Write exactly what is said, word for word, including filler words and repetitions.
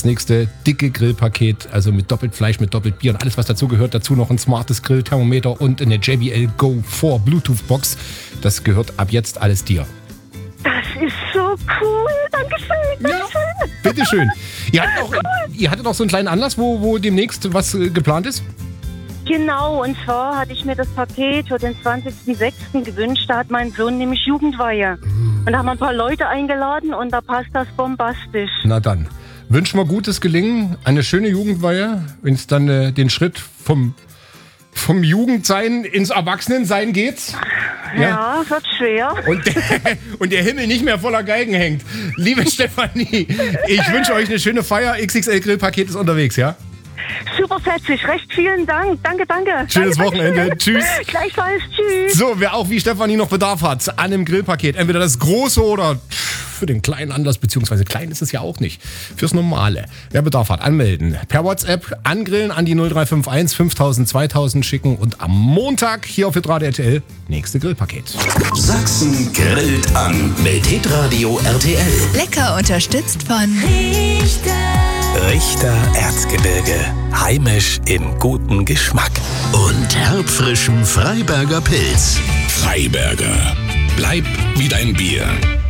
das nächste dicke Grillpaket, also mit doppelt Fleisch, mit doppelt Bier und alles, was dazu gehört. Dazu noch ein smartes Grillthermometer und eine J B L Go vier Bluetooth-Box. Das gehört ab jetzt alles dir. Das ist so cool. Dankeschön. Dankeschön. Ja, bitteschön. Ihr hattet auch, cool. ihr hattet auch so einen kleinen Anlass, wo, wo demnächst was äh, geplant ist? Genau, und zwar hatte ich mir das Paket für den zwanzigsten sechsten gewünscht. Da hat mein Sohn nämlich Jugendweihe. Und da haben wir ein paar Leute eingeladen und da passt das bombastisch. Na dann, wünschen wir gutes Gelingen, eine schöne Jugendweihe, wenn es dann äh, den Schritt vom, vom Jugendsein ins Erwachsenensein geht. Ja, ja, wird schwer. Und, und der Himmel nicht mehr voller Geigen hängt. Liebe Stefanie, ich wünsche euch eine schöne Feier. X X L-Grillpaket ist unterwegs, ja? Super fetzig, recht vielen Dank. Danke, danke. Schönes danke, Wochenende. Danke. Tschüss. Gleichfalls, tschüss. So, wer auch wie Stefanie noch Bedarf hat an einem Grillpaket, entweder das große oder für den kleinen Anlass, beziehungsweise klein ist es ja auch nicht, fürs Normale. Wer Bedarf hat, anmelden. Per WhatsApp angrillen an die null drei fünf eins fünftausend zweitausend schicken und am Montag hier auf Hitradio R T L nächste Grillpaket. Sachsen grillt an mit Hitradio R T L. Lecker unterstützt von Richter. Richter Erzgebirge. Heimisch im guten Geschmack. Und herbfrischem Freiberger Pilz. Freiberger. Bleib wie dein Bier.